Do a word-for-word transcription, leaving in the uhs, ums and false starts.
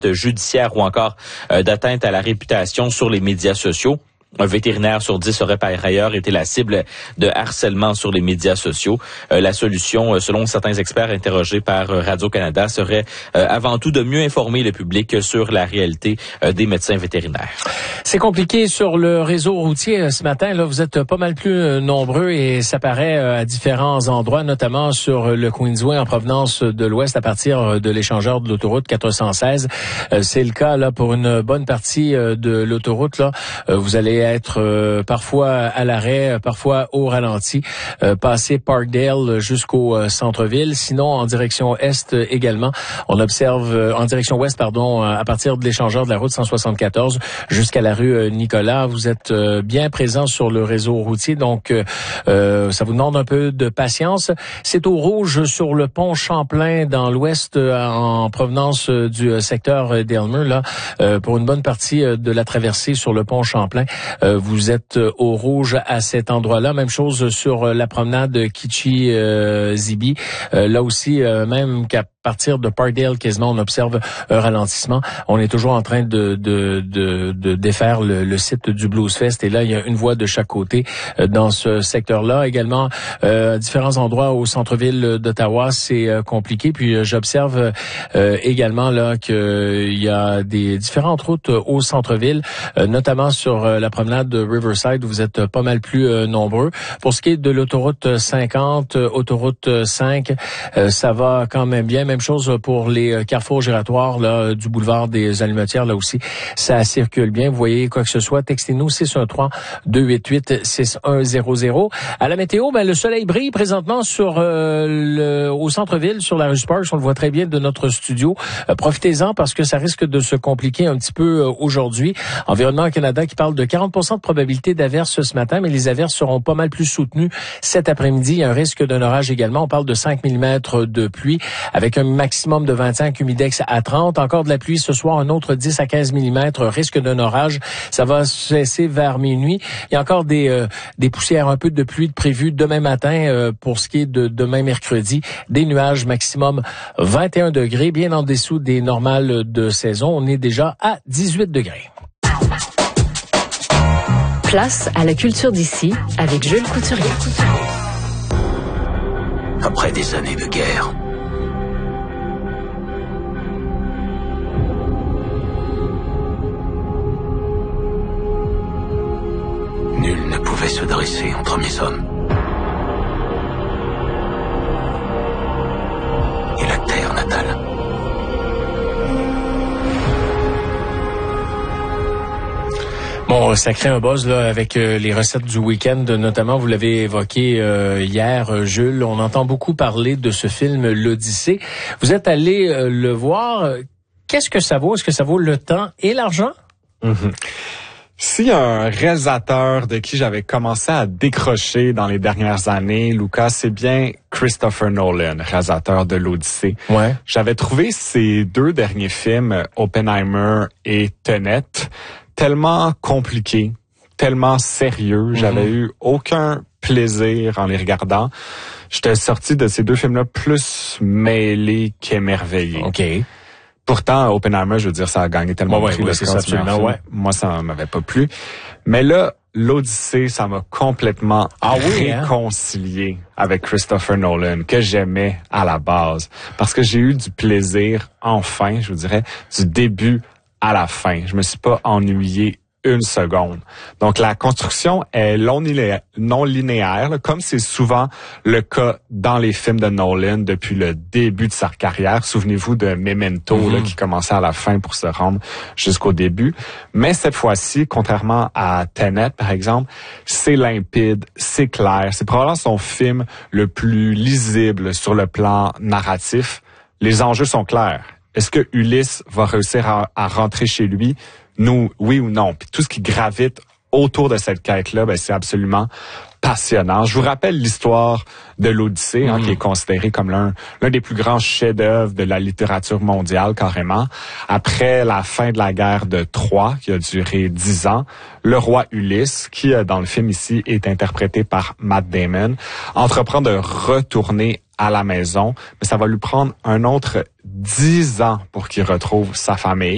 judiciaire ou encore euh, d'atteinte à la réputation sur les médias sociaux. Un vétérinaire sur dix aurait par ailleurs été la cible de harcèlement sur les médias sociaux. Euh, la solution, selon certains experts interrogés par Radio-Canada, serait euh, avant tout de mieux informer le public sur la réalité euh, des médecins vétérinaires. C'est compliqué sur le réseau routier ce matin. Là, vous êtes pas mal plus nombreux et ça paraît à différents endroits, notamment sur le Queensway en provenance de l'ouest à partir de l'échangeur de l'autoroute quatre cent seize. C'est le cas là pour une bonne partie de l'autoroute. Là, vous allez être euh, parfois à l'arrêt, parfois au ralenti, euh, passer Parkdale jusqu'au euh, centre-ville. Sinon, en direction est également, on observe, euh, en direction ouest, pardon, à partir de l'échangeur de la route cent soixante-quatorze jusqu'à la rue euh, Nicolas. Vous êtes euh, bien présent sur le réseau routier, donc euh, euh, ça vous demande un peu de patience. C'est au rouge sur le pont Champlain dans l'ouest euh, en provenance euh, du secteur d'Aylmer, là, euh, pour une bonne partie euh, de la traversée sur le pont Champlain. Euh, vous êtes au rouge à cet endroit-là. Même chose sur la promenade Kitchi-Zibi. Euh, là aussi, euh, même qu'à partir de Parkdale, quasiment, on observe un ralentissement. On est toujours en train de de de, de défaire le, le site du Blues Fest. Et là, il y a une voie de chaque côté euh, dans ce secteur-là. Également, euh, à différents endroits au centre-ville d'Ottawa, c'est euh, compliqué. Puis, euh, j'observe euh, également là qu'il y a des différentes routes au centre-ville, euh, notamment sur euh, la promenade de Riverside, où vous êtes pas mal plus euh, nombreux. Pour ce qui est de l'autoroute cinquante, euh, autoroute cinq, euh, ça va quand même bien. Même chose pour les carrefours giratoires là, du boulevard des Allumetières, là aussi, ça circule bien. Vous voyez quoi que ce soit, textez-nous six un trois, deux huit huit, six un zéro zéro. À la météo, ben, le soleil brille présentement sur euh, le, au centre-ville, sur la rue Sparks. On le voit très bien de notre studio. Euh, profitez-en parce que ça risque de se compliquer un petit peu euh, aujourd'hui. Environnement Canada qui parle de quarante pour cent de probabilité d'averses ce matin, mais les averses seront pas mal plus soutenues cet après-midi. Il y a un risque d'un orage également. On parle de cinq millimètres de pluie avec un maximum de vingt-cinq, humidex à trente. Encore de la pluie ce soir, un autre dix à quinze millimètres, risque d'un orage. Ça va cesser vers minuit. Il y a encore des euh, des poussières, un peu de pluie de prévues demain matin euh, pour ce qui est de demain mercredi. Des nuages maximum vingt et un degrés, bien en dessous des normales de saison. On est déjà à dix-huit degrés. Place à la culture d'ici avec Jules Couturier. Après des années de guerre, nul ne pouvait se dresser entre mes hommes et la terre natale. Bon, ça crée un buzz là avec euh, les recettes du week-end, notamment, vous l'avez évoqué euh, hier, Jules. On entend beaucoup parler de ce film L'Odyssée. Vous êtes allé euh, le voir. Qu'est-ce que ça vaut? Est-ce que ça vaut le temps et l'argent? Mm-hmm. S'il y a un réalisateur de qui j'avais commencé à décrocher dans les dernières années, Lucas, c'est bien Christopher Nolan, réalisateur de l'Odyssée. Ouais. J'avais trouvé ses deux derniers films, Oppenheimer et Tenet, tellement compliqués, tellement sérieux. Mm-hmm. J'avais eu aucun plaisir en les regardant. J'étais sorti de ces deux films-là plus mêlé qu'émerveillé. OK. Pourtant, Oppenheimer, je veux dire, ça a gagné tellement de ouais, prix. Ouais, c'est ça, absolument, ouais. Moi, ça m'avait pas plu. Mais là, l'Odyssée, ça m'a complètement ah oui, réconcilié hein? avec Christopher Nolan, que j'aimais à la base. Parce que j'ai eu du plaisir, enfin, je vous dirais, du début à la fin. Je me suis pas ennuyé une seconde. Donc, la construction est non linéaire, là, comme c'est souvent le cas dans les films de Nolan depuis le début de sa carrière. Souvenez-vous de Memento, mm-hmm. là, qui commençait à la fin pour se rendre jusqu'au début. Mais cette fois-ci, contrairement à Tenet, par exemple, c'est limpide, c'est clair. C'est probablement son film le plus lisible sur le plan narratif. Les enjeux sont clairs. Est-ce que Ulysse va réussir à, à rentrer chez lui? Nous, oui ou non. Puis tout ce qui gravite autour de cette quête-là, ben, c'est absolument passionnant. Je vous rappelle l'histoire de l'Odyssée, hein, mmh. qui est considérée comme l'un, l'un des plus grands chefs-d'œuvre de la littérature mondiale, carrément. Après la fin de la guerre de Troie, qui a duré dix ans, le roi Ulysse, qui, dans le film ici, est interprété par Matt Damon, entreprend de retourner à la maison, mais ça va lui prendre un autre dix ans pour qu'il retrouve sa famille.